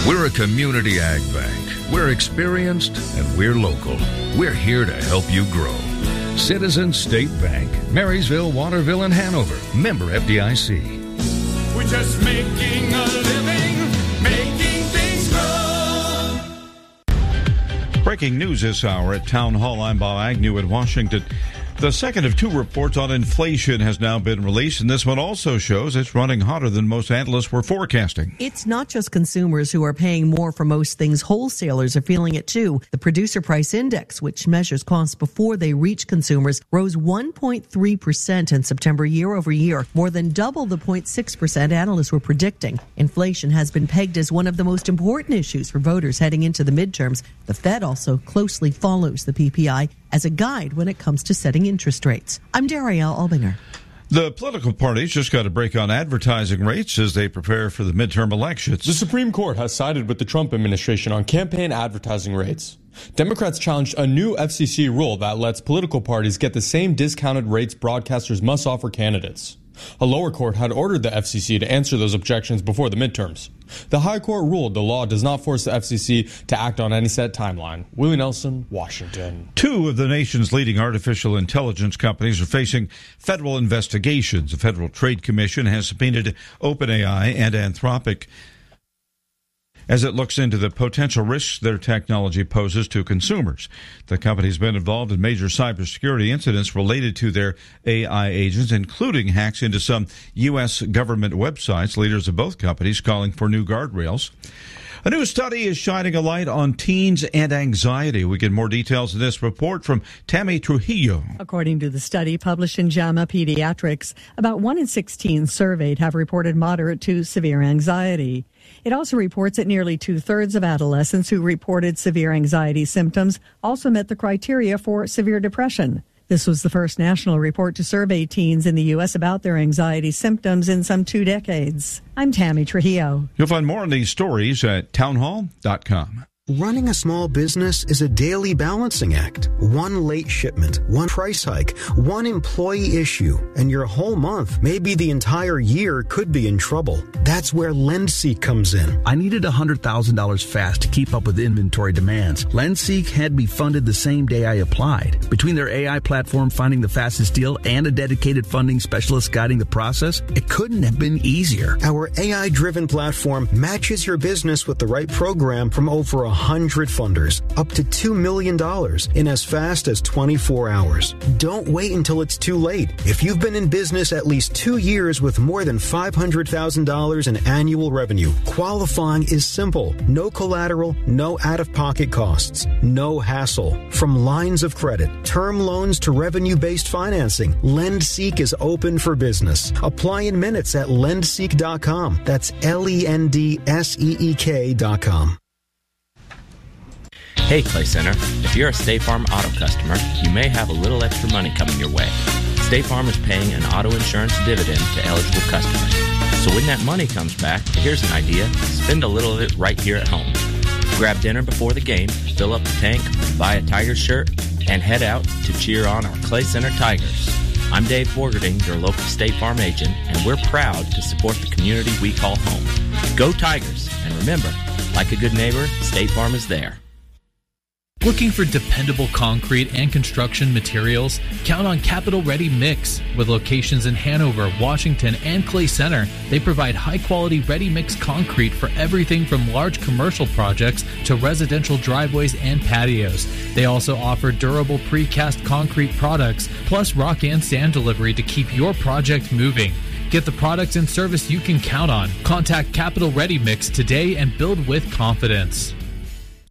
We're a community ag bank. We're experienced and we're local. We're here to help you grow. Citizens State Bank, Marysville, Waterville, and Hanover. Member FDIC. We're just making a living, making things grow. Breaking news this hour at Town Hall. I'm Bob Agnew in Washington. The second of two reports on inflation has now been released, and this one also shows it's running hotter than most analysts were forecasting. It's not just consumers who are paying more for most things. Wholesalers are feeling it too. The Producer Price Index, which measures costs before they reach consumers, rose 1.3% in September year over year, more than double the 0.6% analysts were predicting. Inflation has been pegged as one of the most important issues for voters heading into the midterms. The Fed also closely follows the PPI as a guide when it comes to setting interest rates. I'm Darielle Albinger. The political parties just got a break on advertising rates as they prepare for the midterm elections. The Supreme Court has sided with the Trump administration on campaign advertising rates. Democrats challenged a new FCC rule that lets political parties get the same discounted rates broadcasters must offer candidates. A lower court had ordered the FCC to answer those objections before the midterms. The high court ruled the law does not force the FCC to act on any set timeline. Willie Nelson, Washington. Two of the nation's leading artificial intelligence companies are facing federal investigations. The Federal Trade Commission has subpoenaed OpenAI and Anthropic as it looks into the potential risks their technology poses to consumers. The company's been involved in major cybersecurity incidents related to their AI agents, including hacks into some U.S. government websites. Leaders of both companies calling for new guardrails. A new study is shining a light on teens and anxiety. We get more details in this report from Tammy Trujillo. According to the study published in JAMA Pediatrics, about 1 in 6 teens surveyed have reported moderate to severe anxiety. It also reports that nearly 2/3 of adolescents who reported severe anxiety symptoms also met the criteria for severe depression. This was the first national report to survey teens in the U.S. about their anxiety symptoms in some 2 decades. I'm Tammy Trujillo. You'll find more on these stories at townhall.com. Running a small business is a daily balancing act. One late shipment, one price hike, one employee issue, and your whole month, maybe the entire year, could be in trouble. That's where LendSeek comes in. I needed $100,000 fast to keep up with inventory demands. LendSeek had me funded the same day I applied. Between their AI platform finding the fastest deal and a dedicated funding specialist guiding the process, it couldn't have been easier. Our AI-driven platform matches your business with the right program from over 100 funders, up to $2 million in as fast as 24 hours. Don't wait until it's too late. If you've been in business at least 2 years with more than $500,000 in annual revenue, qualifying is simple. No collateral, no out-of-pocket costs, no hassle. From lines of credit, term loans to revenue-based financing, LendSeek is open for business. Apply in minutes at lendseek.com. That's LENDSEEK.com. Hey, Clay Center. If you're a State Farm auto customer, you may have a little extra money coming your way. State Farm is paying an auto insurance dividend to eligible customers. So when that money comes back, here's an idea. Spend a little of it right here at home. Grab dinner before the game, fill up the tank, buy a Tigers shirt, and head out to cheer on our Clay Center Tigers. I'm Dave Borgerding, your local State Farm agent, and we're proud to support the community we call home. Go Tigers! And remember, like a good neighbor, State Farm is there. Looking for dependable concrete and construction materials? Count on Capital Ready Mix. With locations in Hanover, Washington, and Clay Center, they provide high-quality ready-mix concrete for everything from large commercial projects to residential driveways and patios. They also offer durable precast concrete products, plus rock and sand delivery to keep your project moving. Get the products and service you can count on. Contact Capital Ready Mix today and build with confidence.